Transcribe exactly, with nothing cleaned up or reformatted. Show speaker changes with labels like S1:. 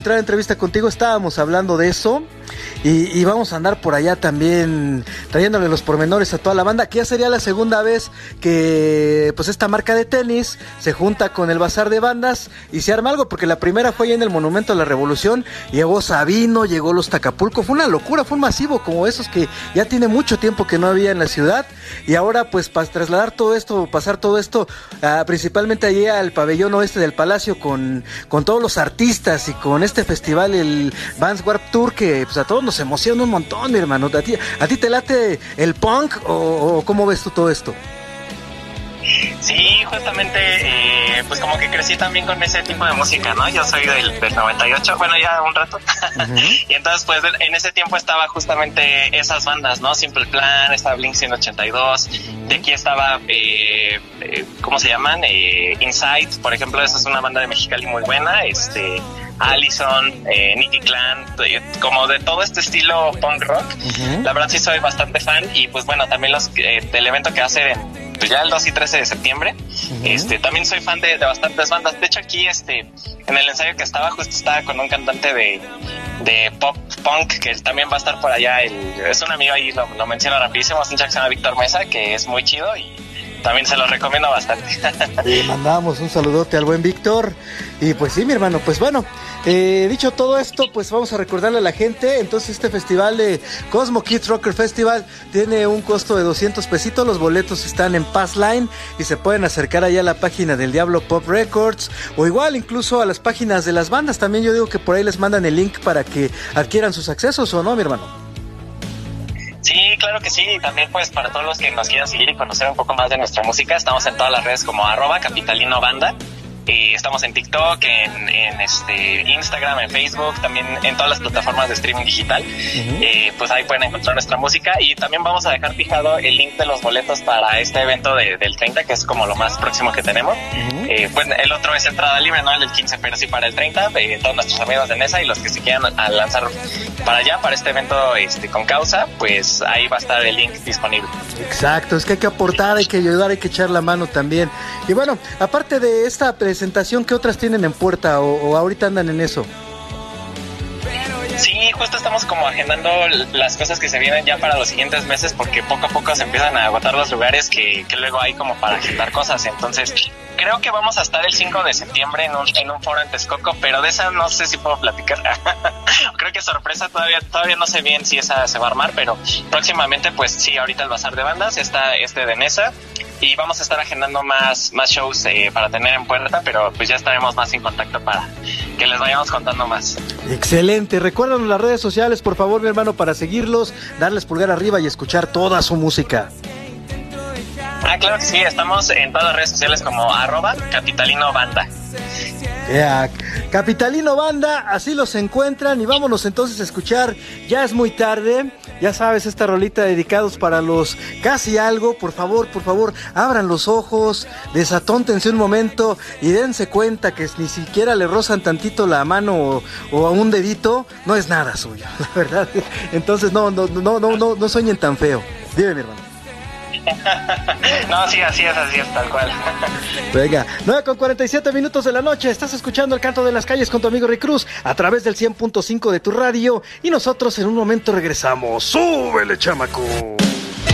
S1: Otra entrevista contigo estábamos hablando de eso y, y vamos a andar por allá también trayéndole los pormenores a toda la banda, que ya sería la segunda vez que pues esta marca de tenis se junta con el Bazar de Bandas y se arma algo, porque la primera fue allá en el Monumento a la Revolución, llegó Sabino, llegó Los Tacapulco, fue una locura, fue un masivo como esos que ya tiene mucho tiempo que no había en la ciudad, y ahora pues para trasladar todo esto, pasar todo esto uh, principalmente allí al pabellón oeste del Palacio con, con todos los artistas y con este festival, el Vans Warped Tour, que pues a todos nos emociona un montón, mi hermano. ¿A ti, a ti te late el punk o, o cómo ves tú todo esto?
S2: Sí, justamente, eh, pues como que crecí también con ese tipo de música, ¿no? Yo soy del, del noventa y ocho, bueno, ya un rato. Uh-huh. Y entonces, pues, en ese tiempo estaba justamente esas bandas, ¿no? Simple Plan, estaba Blink ciento ochenta y dos, uh-huh. De aquí estaba, eh, eh, ¿cómo se llaman? Eh, Insight, por ejemplo, esa es una banda de Mexicali muy buena, este... Allison, eh, Nicky Clan, como de todo este estilo punk rock. Uh-huh. La verdad sí soy bastante fan, y pues bueno, también los eh, del evento que hace pues ya el dos y trece de septiembre, uh-huh. este también soy fan de, de bastantes bandas. De hecho aquí este en el ensayo que estaba justo estaba con un cantante de, de pop punk que también va a estar por allá, el, es un amigo ahí, lo, lo menciono rapidísimo, es un chico que se llama Víctor Mesa, que es muy chido y también se lo recomiendo bastante.
S1: Le mandamos un saludote al buen Víctor. Y pues sí, mi hermano, pues bueno, eh, dicho todo esto, pues vamos a recordarle a la gente. Entonces este festival de Cosmo Kids Rocker Festival tiene un costo de doscientos pesitos. Los boletos están en Passline y se pueden acercar allá a la página del Diablo Pop Records, o igual incluso a las páginas de las bandas. También yo digo que por ahí les mandan el link para que adquieran sus accesos, ¿o no, mi hermano?
S2: Sí, claro que sí, y también pues para todos los que nos quieran seguir y conocer un poco más de nuestra música, estamos en todas las redes como arroba Capitalino Banda, y estamos en TikTok, en, en este Instagram, en Facebook, también en todas las plataformas de streaming digital. Uh-huh. Eh, pues ahí pueden encontrar nuestra música, y también vamos a dejar fijado el link de los boletos para este evento de, del treinta, que es como lo más próximo que tenemos. Uh-huh. Eh, pues el otro es entrada libre, no el del quince, pero sí para el treinta, eh, todos nuestros amigos de Nesa y los que se quieran a lanzar para allá, para este evento este con causa, pues ahí va a estar el link disponible.
S1: Exacto, es que hay que aportar, hay que ayudar, hay que echar la mano también. Y bueno, aparte de esta presentación, ¿qué otras tienen en puerta o, o ahorita andan en eso?
S2: Sí, justo estamos como agendando las cosas que se vienen ya para los siguientes meses, porque poco a poco se empiezan a agotar los lugares que, que luego hay como para agendar cosas. Entonces creo que vamos a estar el cinco de septiembre en un, en un foro en Texcoco, pero de esa no sé si puedo platicar. Creo que sorpresa, todavía todavía no sé bien si esa se va a armar, pero próximamente pues sí, ahorita el Bazar de Bandas está este de Nesa, y vamos a estar agendando más, más shows eh, para tener en puerta, pero pues ya estaremos más en contacto para que les vayamos contando más.
S1: Excelente, recuérdanos las redes sociales, por favor, mi hermano, para seguirlos, darles pulgar arriba y escuchar toda su música.
S2: Ah, claro que sí, estamos en todas las redes sociales como arroba Capitalino Banda.
S1: Yeah. Capitalino Banda, así los encuentran, y vámonos entonces a escuchar Ya es muy tarde, ya sabes, esta rolita dedicados para los casi algo. Por favor, por favor, abran los ojos, desatóntense un momento y dense cuenta que ni siquiera le rozan tantito la mano o, o a un dedito, no es nada suyo, la verdad. Entonces no, no, no, no, no, no sueñen tan feo. Dime, mi hermano.
S2: No, sí, así es, así es, tal cual.
S1: Venga, nueve con cuarenta y siete minutos de la noche. Estás escuchando El Canto de las Calles con tu amigo Rick Cruz a través del cien punto cinco de tu radio, y nosotros en un momento regresamos. ¡Súbele, chamaco!